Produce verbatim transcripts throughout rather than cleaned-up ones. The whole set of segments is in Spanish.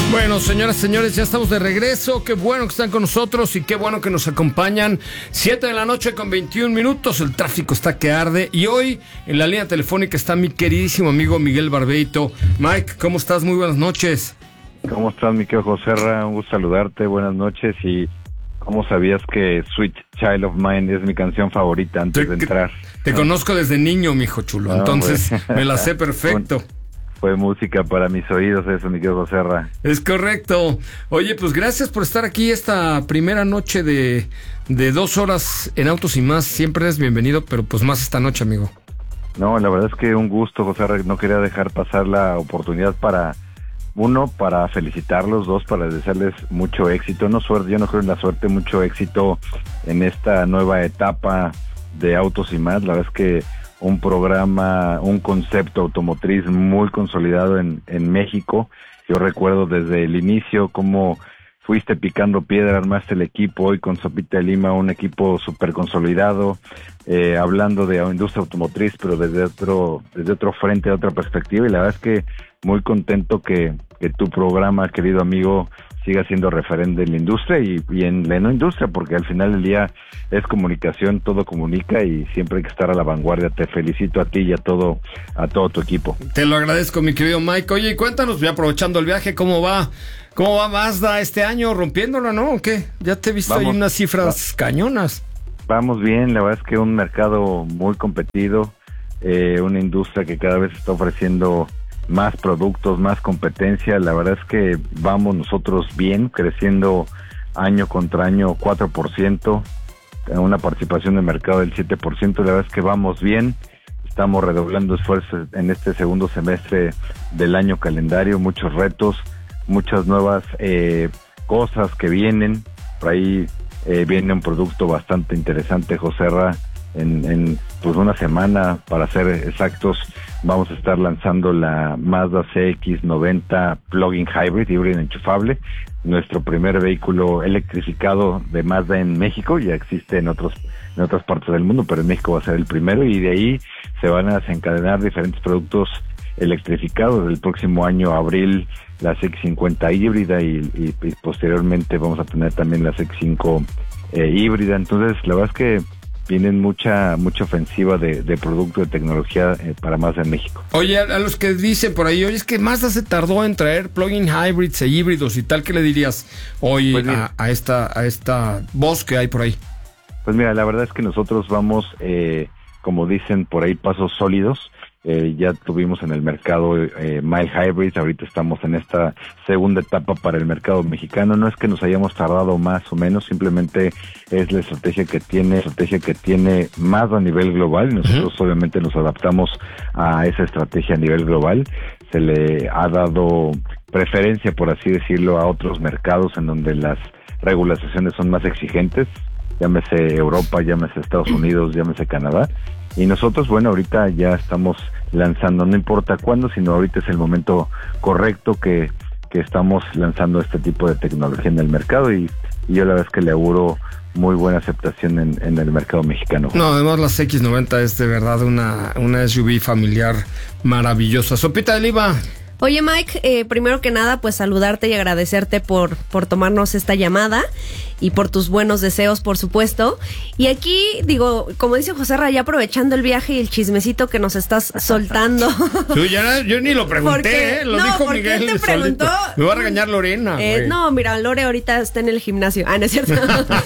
Bueno, señoras y señores, ya estamos de regreso. Qué bueno que están con nosotros y qué bueno que nos acompañan. Siete de la noche con veintiún minutos. El tráfico está que arde. Y hoy en la línea telefónica está mi queridísimo amigo Miguel Barbeito. Mike, ¿cómo estás? Muy buenas noches. ¿Cómo estás, mi querido Joserra? Un gusto saludarte. Buenas noches. Y ¿cómo sabías que Sweet Child of Mine es mi canción favorita antes te, de entrar? Te, te conozco desde niño, mijo chulo. No, entonces me la sé perfecto. Fue música para mis oídos eso, mi querido Joserra. Es correcto. Oye, pues gracias por estar aquí esta primera noche de, de dos horas en Autos y Más. Siempre eres bienvenido, pero pues más esta noche, amigo. No, la verdad es que un gusto, Joserra. No quería dejar pasar la oportunidad para, uno, para felicitarlos, dos, para desearles mucho éxito. No suerte, yo no creo en la suerte, mucho éxito en esta nueva etapa de Autos y Más. La verdad es que un programa, un concepto automotriz muy consolidado en, en México. Yo recuerdo desde el inicio cómo fuiste picando piedra, armaste el equipo, hoy con Sopita de Lima, un equipo súper consolidado, eh, hablando de industria automotriz, pero desde otro, desde otro frente, de otra perspectiva, y la verdad es que muy contento que, que tu programa, querido amigo, siga siendo referente en la industria y, y en la no industria, porque al final del día es comunicación, todo comunica y siempre hay que estar a la vanguardia. Te felicito a ti y a todo, a todo tu equipo. Te lo agradezco, mi querido Mike. Oye, cuéntanos, ya aprovechando el viaje, ¿cómo va? ¿Cómo va Mazda este año? ¿Rompiéndola, no? ¿O qué? Ya te he visto ahí unas cifras va, cañonas. Vamos bien, la verdad es que un mercado muy competido, eh, una industria que cada vez está ofreciendo más productos, más competencia. La verdad es que vamos nosotros bien, creciendo año contra año cuatro por ciento, una participación de mercado del siete por ciento. La verdad es que vamos bien, estamos redoblando esfuerzos en este segundo semestre del año calendario, muchos retos, muchas nuevas eh, cosas que vienen. Por ahí eh, viene un producto bastante interesante, Joserra. En, en pues una semana, para ser exactos, vamos a estar lanzando la Mazda C X noventa Plug-in Hybrid, híbrido enchufable, nuestro primer vehículo electrificado de Mazda en México. Ya existe en otros en otras partes del mundo, pero en México va a ser el primero, y de ahí se van a desencadenar diferentes productos electrificados. El próximo año, abril, la C X cincuenta híbrida, y, y, y posteriormente vamos a tener también la C X cinco eh, híbrida. Entonces, la verdad es que tienen mucha mucha ofensiva de, de producto de tecnología eh, para Mazda en México. Oye, a, a los que dicen por ahí, oye, es que Mazda se tardó en traer plug-in hybrids e híbridos y tal, ¿qué le dirías hoy pues a, a esta a esta voz que hay por ahí? Pues mira, la verdad es que nosotros vamos, eh, como dicen por ahí, pasos sólidos. Eh, ya tuvimos en el mercado eh, mild hybrids, ahorita estamos en esta segunda etapa para el mercado mexicano. No es que nos hayamos tardado más o menos, simplemente es la estrategia que tiene, estrategia que tiene más a nivel global, y nosotros uh-huh. obviamente nos adaptamos a esa estrategia a nivel global. Se le ha dado preferencia, por así decirlo, a otros mercados en donde las regulaciones son más exigentes, llámese Europa, llámese Estados Unidos, llámese Canadá. Y nosotros, bueno, ahorita ya estamos lanzando, no importa cuándo, sino ahorita es el momento correcto que, que estamos lanzando este tipo de tecnología en el mercado, y, y yo la verdad es que le auguro muy buena aceptación en, en el mercado mexicano. No, además la C X noventa es de verdad una, una S U V familiar maravillosa. Sopita de Lima. Oye, Mike, eh, primero que nada, pues saludarte y agradecerte por, por tomarnos esta llamada y por tus buenos deseos, por supuesto. Y aquí, digo, como dice Joserra, ya aprovechando el viaje y el chismecito que nos estás soltando. Tú ya, yo ni lo pregunté, porque, ¿eh? Lo no, dijo Miguel. Él te preguntó. Me va a regañar Lorena. Eh, no, mira, Lore ahorita está en el gimnasio. Ah, no es cierto.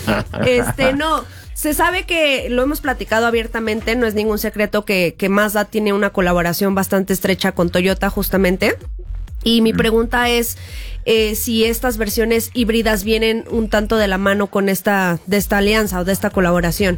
este, no. Se sabe que lo hemos platicado abiertamente, no es ningún secreto que, que Mazda tiene una colaboración bastante estrecha con Toyota justamente. Y mi pregunta es eh, si estas versiones híbridas vienen un tanto de la mano con esta, de esta alianza o de esta colaboración.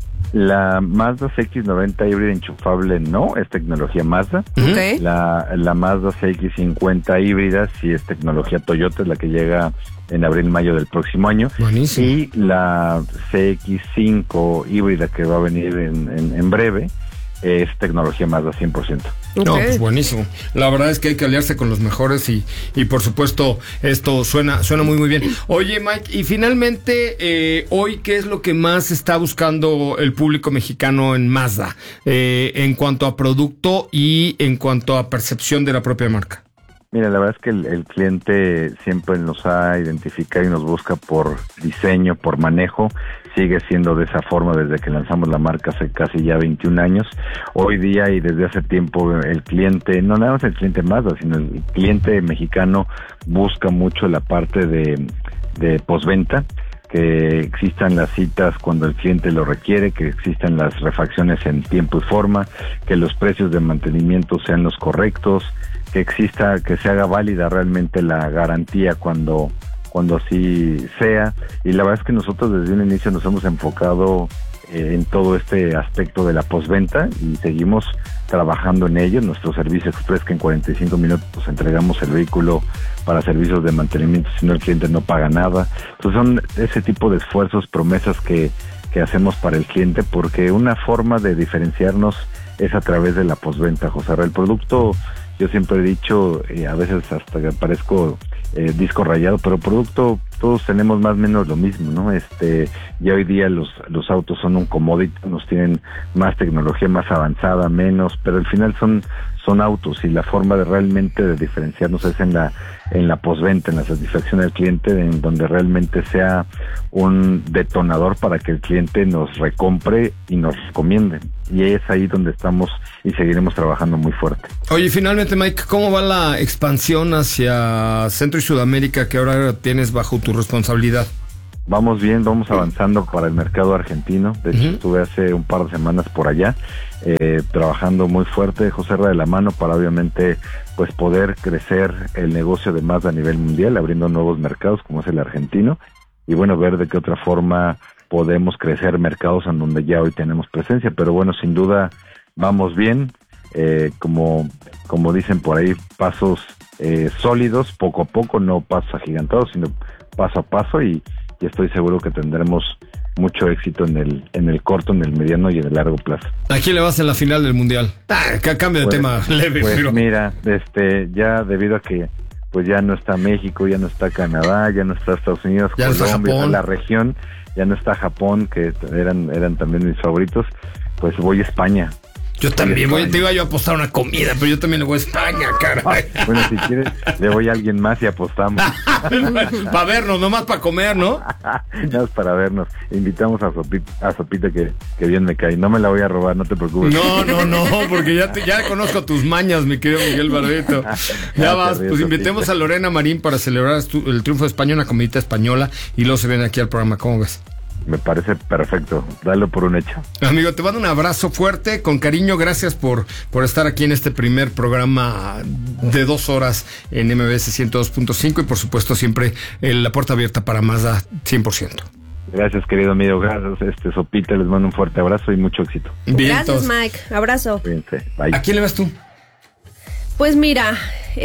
La Mazda C X noventa híbrida enchufable no, es tecnología Mazda. Okay. La, la Mazda C X cincuenta híbrida sí es tecnología Toyota, es la que llega en abril-mayo del próximo año. Buenísimo. Y la C X cinco híbrida que va a venir en, en, en breve es tecnología Mazda cien por ciento. Okay. No, pues buenísimo. La verdad es que hay que aliarse con los mejores y, y por supuesto esto suena suena muy muy bien. Oye, Mike, y finalmente eh, hoy, ¿qué es lo que más está buscando el público mexicano en Mazda eh, en cuanto a producto y en cuanto a percepción de la propia marca? Mira, la verdad es que el, el cliente siempre nos ha identificado y nos busca por diseño, por manejo. Sigue siendo de esa forma desde que lanzamos la marca hace casi ya veintiún años. Hoy día y desde hace tiempo el cliente, no nada más el cliente Mazda, sino el cliente mexicano busca mucho la parte de, de postventa, que existan las citas cuando el cliente lo requiere, que existan las refacciones en tiempo y forma, que los precios de mantenimiento sean los correctos, que exista, que se haga válida realmente la garantía cuando cuando así sea. Y la verdad es que nosotros desde un inicio nos hemos enfocado eh, en todo este aspecto de la postventa y seguimos trabajando en ello. Nuestro servicio express, que en cuarenta y cinco minutos entregamos el vehículo para servicios de mantenimiento, si no el cliente no paga nada. Entonces son ese tipo de esfuerzos, promesas que, que hacemos para el cliente, porque una forma de diferenciarnos es a través de la postventa, José. El producto, yo siempre he dicho, eh, a veces hasta que parezco eh, disco rayado, pero producto todos tenemos más o menos lo mismo, ¿no? Este, ya hoy día los los autos son un commodity, nos tienen más tecnología, más avanzada, menos, pero al final son son autos, y la forma de realmente de diferenciarnos es en la en la postventa, en la satisfacción del cliente, en donde realmente sea un detonador para que el cliente nos recompre y nos recomiende. Y es ahí donde estamos y seguiremos trabajando muy fuerte. Oye, finalmente, Mike, ¿cómo va la expansión hacia Centro y Sudamérica que ahora tienes bajo tu responsabilidad? Vamos bien, vamos avanzando para el mercado argentino. De hecho, uh-huh. estuve hace un par de semanas por allá, eh, trabajando muy fuerte, José Ra, de la mano, para obviamente pues poder crecer el negocio de Mazda a nivel mundial, abriendo nuevos mercados como es el argentino, y bueno, ver de qué otra forma podemos crecer mercados en donde ya hoy tenemos presencia. Pero bueno, sin duda vamos bien, eh, como, como dicen por ahí, pasos eh, sólidos, poco a poco, no pasos agigantados, sino paso a paso, y y estoy seguro que tendremos mucho éxito en el en el corto, en el mediano y en el largo plazo. ¿A quién le vas en la final del Mundial? Ah, que cambio de pues, tema leve. Pues pero... mira, este, ya debido a que pues ya no está México, ya no está Canadá, ya no está Estados Unidos, ya Colombia, no está la región, ya no está Japón, que eran eran también mis favoritos, pues voy a España. Yo también, voy, te iba yo a apostar una comida, pero yo también le voy a España, caray. Bueno, si quieres, le voy a alguien más y apostamos. Para vernos, nomás para comer, ¿no? No es para vernos. Invitamos a Sopita, a Sopita que, que bien me cae. No me la voy a robar, no te preocupes. No, no, no, porque ya te, ya conozco tus mañas, mi querido Miguel Barreto. Ya no, vas, pues invitemos Sopita. A Lorena Marín para celebrar el triunfo de España, una comidita española, y luego se viene aquí al programa. ¿Cómo ves? Me parece perfecto, dalo por un hecho. Amigo, te mando un abrazo fuerte, con cariño, gracias por, por estar aquí en este primer programa de dos horas en M B S ciento dos punto cinco, y por supuesto siempre eh, la puerta abierta para Mazda cien por ciento. Gracias, querido amigo, gracias, este Sopita, les mando un fuerte abrazo y mucho éxito. Bien, gracias, Mike, abrazo. Cuídense, bye. ¿A quién le vas tú? Pues mira,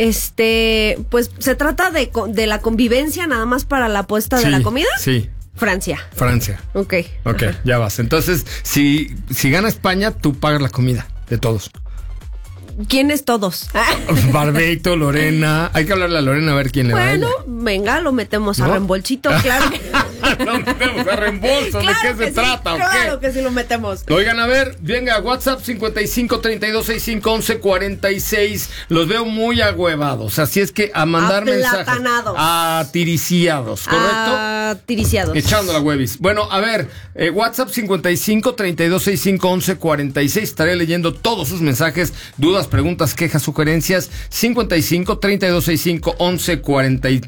este, pues se trata de, de la convivencia nada más para la apuesta sí, de la comida. Sí. Francia. Francia. Ok. Ok, ajá. Ya vas. Entonces, si, si gana España, tú pagas la comida de todos. ¿Quiénes todos? Barbeito, Lorena. Hay que hablarle a Lorena a ver quién le da. Bueno, venga, lo metemos ¿no? a reembolsito, claro. Lo metemos a reembolso. Claro ¿De qué se sí, trata? Claro ¿o qué? que sí lo metemos. Oigan, a ver, venga, WhatsApp cincuenta y cinco, treinta y dos, sesenta y cinco, once, cuarenta y seis. Los veo muy agüevados. Así es que a mandar mensajes. Atiriciados, ¿correcto? Atiriciados. Echando la huevis. Bueno, a ver, eh, WhatsApp cincuenta y cinco, treinta y dos, sesenta y cinco, once, cuarenta y seis. Estaré leyendo todos sus mensajes, dudas, preguntas, quejas, sugerencias. cincuenta y cinco, treinta y dos, sesenta y cinco, once, cuarenta y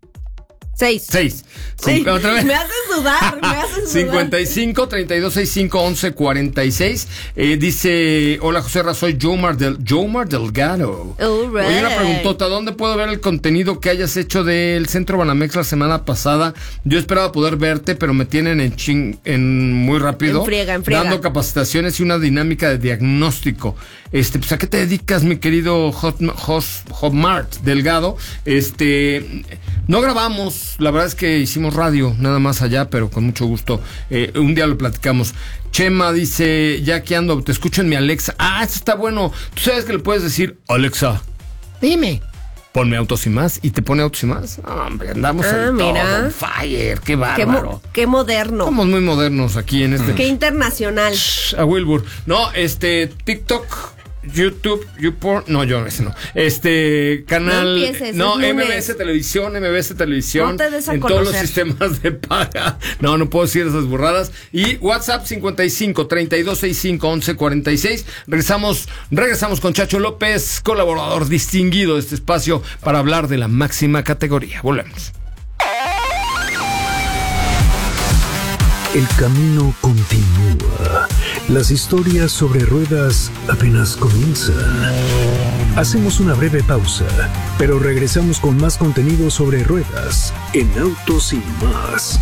seis. Seis. Sí. Otra vez. Me haces dudar, me haces dudar. cincuenta y cinco, treinta y dos, sesenta y cinco, once, cuarenta y seis. Eh, dice, hola José Ra, soy Jomar, del, Jomar Delgado. All right. Oye, una preguntota, ¿dónde puedo ver el contenido que hayas hecho del Centro Banamex la semana pasada? Yo esperaba poder verte, pero me tienen en ching, en muy rápido. En friega, en friega. Dando capacitaciones y una dinámica de diagnóstico. Este, pues, ¿a qué te dedicas, mi querido Hot, Hot, Hotmart Delgado? Este, no grabamos, la verdad es que hicimos radio, nada más allá, pero con mucho gusto. Eh, un día lo platicamos. Chema dice, ya que ando, te escucho en mi Alexa. Ah, eso está bueno. Tú sabes que le puedes decir, Alexa, dime, ponme Autos y Más, y te pone Autos y Más. Hombre, andamos ah, en mira. todo, on fire, qué bárbaro. Qué, mo- qué moderno. Somos muy modernos aquí en este. Qué internacional. Shh, a Wilbur. No, este, TikTok. YouTube, YouPorn, no, yo ese no. Este canal, no, empieces, no es M B S Televisión, M B S Televisión, no te des a en conocer. todos los sistemas de paga. No, no puedo decir esas burradas. Y WhatsApp cincuenta y cinco, treinta y dos sesenta y cinco, once cuarenta y seis. Regresamos, regresamos con Chacho López, colaborador distinguido de este espacio para hablar de la máxima categoría. Volvemos. El camino continúa. Las historias sobre ruedas apenas comienzan. Hacemos una breve pausa, pero regresamos con más contenido sobre ruedas en Autos y Más.